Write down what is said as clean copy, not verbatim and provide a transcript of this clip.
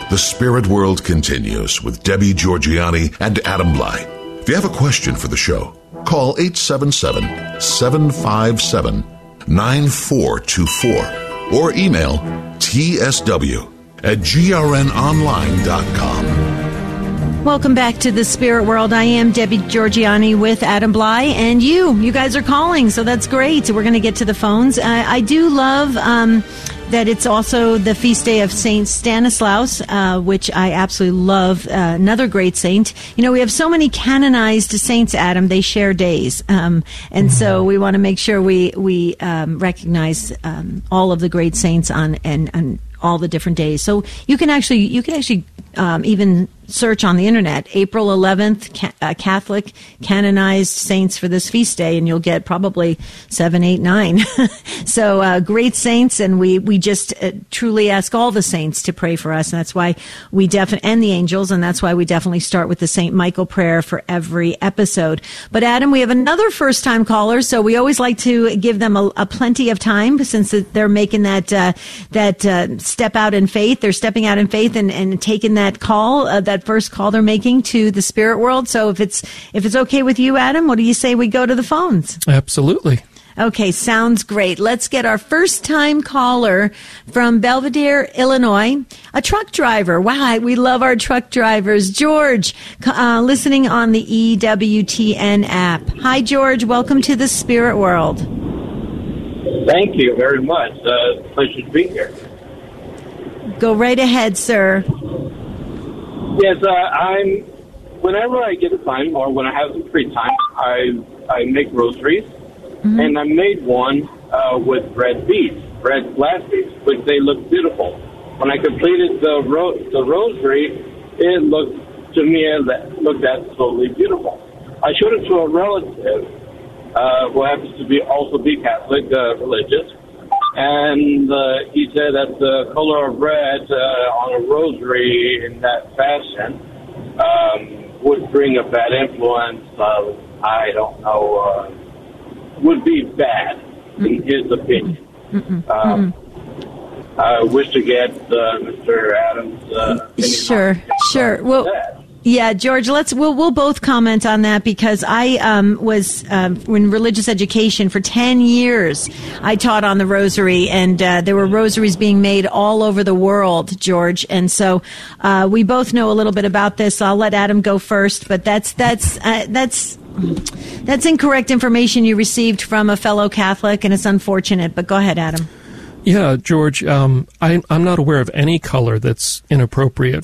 The Spirit World continues with Debbie Georgianni and Adam Blai. If you have a question for the show, call 877-757-9424 or email tsw@grnonline.com. Welcome back to the Spirit World. I am Debbie Georgianni with Adam Blai, and you guys are calling, so that's great. We're going to get to the phones. I do love that it's also the feast day of Saint Stanislaus, which I absolutely love. Another great saint. You know, we have so many canonized saints, Adam. They share days, and so we want to make sure we recognize all of the great saints on all the different days. So you can actually even search on the internet April 11th Catholic canonized saints for this feast day, and you'll get probably 7, 8, 9. So great saints, and we just truly ask all the saints to pray for us, and that's why we and the angels, and that's why we definitely start with the St. Michael prayer for every episode. But Adam, we have another first-time caller, so we always like to give them a plenty of time, since they're making that step out in faith. They're stepping out in faith and taking that call, that first call they're making to the Spirit World. So if it's okay with you, Adam, what do you say we go to the phones? Absolutely. Okay, sounds great. Let's get our first-time caller from Belvedere, Illinois, a truck driver. Wow, we love our truck drivers. George, listening on the EWTN app. Hi, George. Welcome to the Spirit World. Thank you very much. Pleasure to be here. Go right ahead, sir. Yes, whenever I get a time or when I have some free time, I make rosaries, and I made one with red beads, red glass beads, which they look beautiful. When I completed the rosary, it looked absolutely beautiful. I showed it to a relative who happens to be Catholic, religious. And he said that the color of red on a rosary in that fashion would bring a bad influence. I don't know, would be bad in his opinion. I wish to get Mr. Adams' opinion. Sure. Well. Yeah, George, we'll both comment on that, because I was in religious education for 10 years. I taught on the rosary, and there were rosaries being made all over the world, George. And so we both know a little bit about this. I'll let Adam go first, but that's incorrect information you received from a fellow Catholic, and it's unfortunate. But go ahead, Adam. Yeah, George, I'm not aware of any color that's inappropriate